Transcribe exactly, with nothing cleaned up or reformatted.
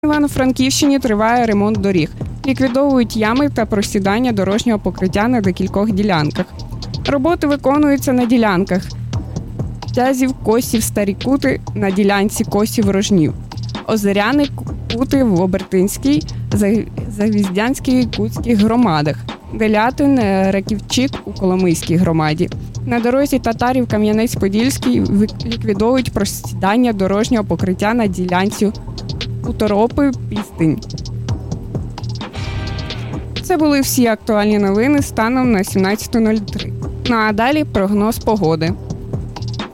Івано-Франківщині триває ремонт доріг. Ліквідовують ями та просідання дорожнього покриття на декількох ділянках. Роботи виконуються на ділянках Тязів, Косів, Старі Кути на ділянці Косів-Рожнів, Озеряни, Кути в Обертинській, Загвіздянській, Кутських громадах, Делятин, Раківчик у Коломийській громаді. На дорозі Татарів Кам'янець-Подільський ліквідовують просідання дорожнього покриття на ділянці Уторопи-Пістинь. Це були всі актуальні новини станом на сімнадцята нуль три. Ну а далі прогноз погоди.